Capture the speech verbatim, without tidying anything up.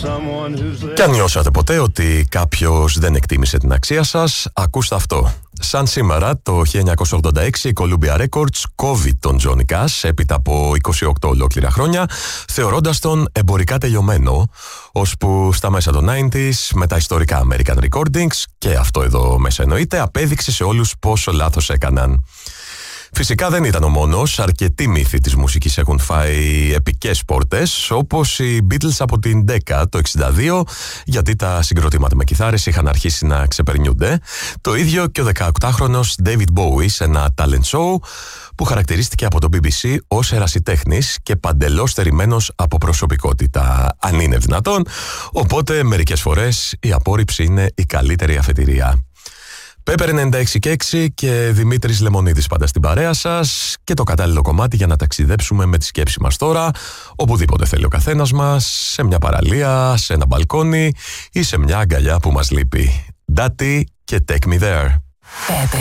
Κι αν νιώσατε ποτέ ότι κάποιος δεν εκτίμησε την αξία σας, ακούστε αυτό. Σαν σήμερα, το χίλια εννιακόσια ογδόντα έξι, η Columbia Records κόβει τον Johnny Cash έπειτα από είκοσι οκτώ ολόκληρα χρόνια, θεωρώντας τον εμπορικά τελειωμένο, ώσπου στα μέσα των ενενήντα με τα ιστορικά American Recordings, και αυτό εδώ μέσα εννοείται, απέδειξε σε όλους πόσο λάθος έκαναν. Φυσικά δεν ήταν ο μόνος, αρκετοί μύθοι της μουσικής έχουν φάει επικές πόρτες, όπως οι Beatles από την Decca το εξήντα δύο, γιατί τα συγκροτήματα με κιθάρες είχαν αρχίσει να ξεπερνιούνται. Το ίδιο και ο δεκαοκτάχρονος David Bowie σε ένα talent show που χαρακτηρίστηκε από το μπι μπι σι ως ερασιτέχνης και παντελώς στερημένος από προσωπικότητα, αν είναι δυνατόν, οπότε μερικές φορές η απόρριψη είναι η καλύτερη αφετηρία. Πέπερ ενενήντα έξι και έξι και Δημήτρης Λεμονίδης πάντα στην παρέα σας, και το κατάλληλο κομμάτι για να ταξιδέψουμε με τη σκέψη μας τώρα, οπουδήποτε θέλει ο καθένας μας, σε μια παραλία, σε ένα μπαλκόνι ή σε μια αγκαλιά που μας λείπει. Daddy και Take Me There. Πέπερ.